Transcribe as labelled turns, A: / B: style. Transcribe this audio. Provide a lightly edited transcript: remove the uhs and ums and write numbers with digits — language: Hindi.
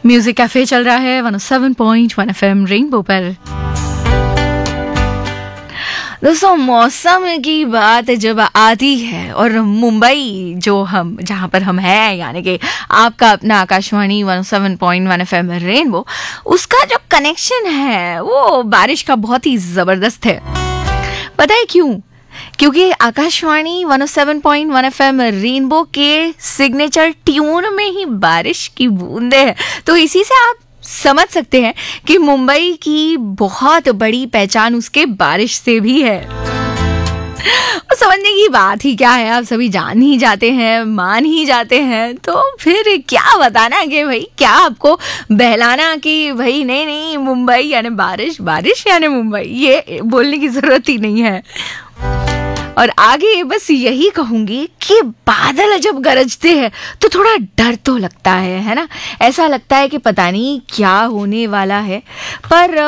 A: म्यूजिक कैफे चल रहा है 107.1 एफएम रेनबो पर। दोस्तों, मौसम की बात जब आती है और मुंबई जहाँ पर हम हैं, यानी कि आपका अपना आकाशवाणी 107.1 एफएम रेनबो, उसका जो कनेक्शन है वो बारिश का बहुत ही जबरदस्त है। पता है क्यों? क्योंकि आकाशवाणी 107.1 एफएम रेनबो के सिग्नेचर ट्यून में ही बारिश की बूंदे हैं। तो इसी से आप समझ सकते हैं कि मुंबई की बहुत बड़ी पहचान उसके बारिश से भी है। और समझने की बात ही क्या है, आप सभी जान ही जाते हैं, मान ही जाते हैं। तो फिर क्या बताना कि भाई, क्या आपको बहलाना कि भाई नहीं नहीं मुंबई यानी बारिश, बारिश यानी मुंबई, ये बोलने की जरूरत ही नहीं है। और आगे बस यही कहूंगी कि बादल जब गरजते हैं तो थोड़ा डर तो लगता है ना। ऐसा लगता है कि पता नहीं क्या होने वाला है, पर